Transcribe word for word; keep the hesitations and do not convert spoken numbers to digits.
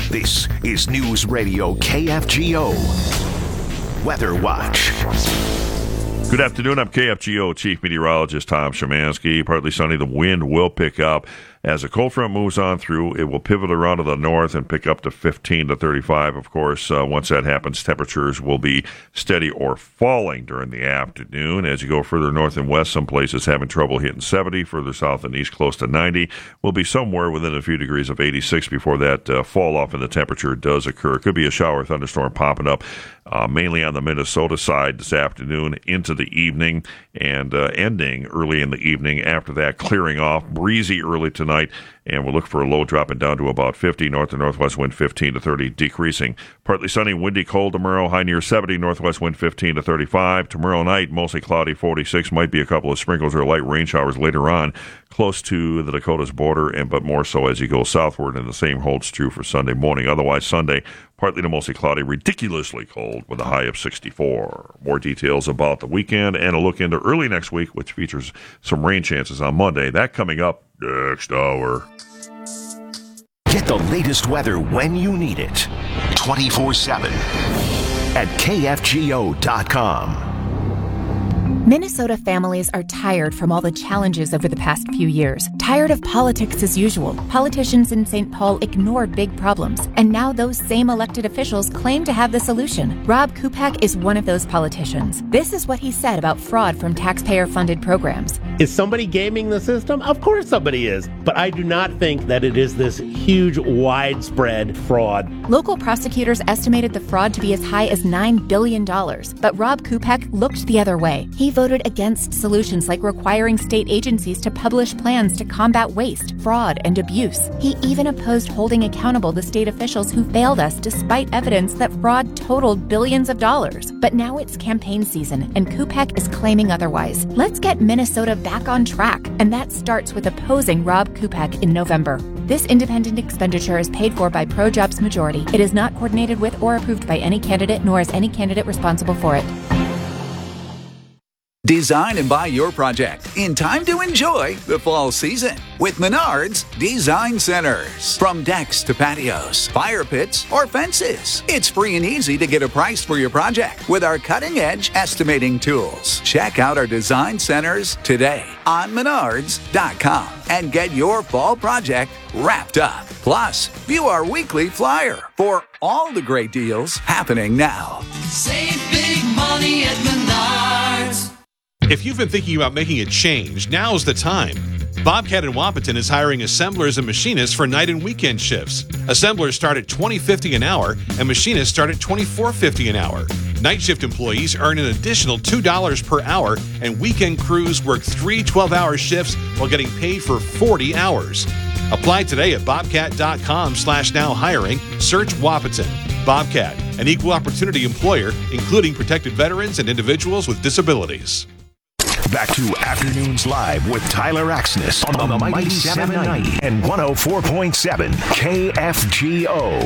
This is News Radio K F G O Weather Watch. Good afternoon. I'm K F G O Chief Meteorologist Tom Szymanski. Partly sunny. The wind will pick up. As the cold front moves on through, it will pivot around to the north and pick up to fifteen to thirty-five. Of course, uh, once that happens, temperatures will be steady or falling during the afternoon. As you go further north and west, some places having trouble hitting seventy. Further south and east, close to ninety. We'll be somewhere within a few degrees of eighty-six before that uh, fall off in the temperature does occur. Could be a shower or thunderstorm popping up, uh, mainly on the Minnesota side this afternoon into the evening and uh, ending early in the evening. After that, clearing off, breezy early tonight. And we'll look for a low dropping down to about fifty. North and northwest wind fifteen to thirty, decreasing. Partly sunny, windy, cold tomorrow. High near seventy. Northwest wind fifteen to thirty-five. Tomorrow night, mostly cloudy, forty-six. Might be a couple of sprinkles or light rain showers later on, close to the Dakotas border, and but more so as you go southward. And the same holds true for Sunday morning. Otherwise, Sunday, partly to mostly cloudy, ridiculously cold with a high of sixty-four. More details about the weekend and a look into early next week, which features some rain chances on Monday. That coming up next hour. Get the latest weather when you need it, twenty-four seven at K F G O dot com. Minnesota families are tired from all the challenges over the past few years. Tired of politics as usual. Politicians in Saint Paul ignored big problems, and now those same elected officials claim to have the solution. Rob Kupak is one of those politicians. This is what he said about fraud from taxpayer-funded programs. Is somebody gaming the system? Of course somebody is. But I do not think that it is this huge, widespread fraud. Local prosecutors estimated the fraud to be as high as nine billion dollars, but Rob Kupak looked the other way. He voted against solutions like requiring state agencies to publish plans to combat waste, fraud, and abuse. He even opposed holding accountable the state officials who failed us despite evidence that fraud totaled billions of dollars. But now it's campaign season, and Kupak is claiming otherwise. Let's get Minnesota back on track, and that starts with opposing Rob Kupak in November. This independent expenditure is paid for by ProJobs Majority. It is not coordinated with or approved by any candidate, nor is any candidate responsible for it. Design and buy your project in time to enjoy the fall season with Menards Design Centers. From decks to patios, fire pits, or fences, it's free and easy to get a price for your project with our cutting-edge estimating tools. Check out our design centers today on menards dot com and get your fall project wrapped up. Plus, view our weekly flyer for all the great deals happening now. Save big money at Menards. If you've been thinking about making a change, now's the time. Bobcat in Wapaton is hiring assemblers and machinists for night and weekend shifts. Assemblers start at twenty dollars and fifty cents an hour, and machinists start at twenty-four dollars and fifty cents an hour. Night shift employees earn an additional two dollars per hour, and weekend crews work three twelve-hour shifts while getting paid for forty hours. Apply today at bobcat.com slash now hiring. Search Wapaton. Bobcat, an equal opportunity employer, including protected veterans and individuals with disabilities. Back to Afternoons Live with Tyler Axness on the Mighty seven ninety and one oh four point seven K F G O.